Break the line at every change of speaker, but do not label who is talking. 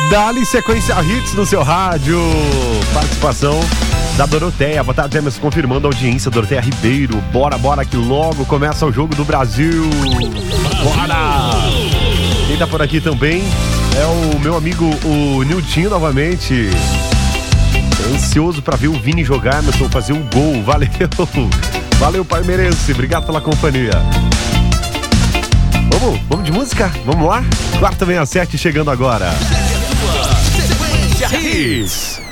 Dá-lhe sequência hits no seu rádio. Participação da Doroteia. Boa tarde, Emerson, confirmando a audiência. Doroteia Ribeiro. Bora que logo começa o jogo do Brasil. Bora! Quem tá por aqui também é o meu amigo, o Niltinho, novamente. Ansioso pra ver o Vini jogar, Emerson, fazer um gol. Valeu, palmeirense. Obrigado pela companhia. Vamos de música? Vamos lá? 4h67 chegando agora. Sequência Hits.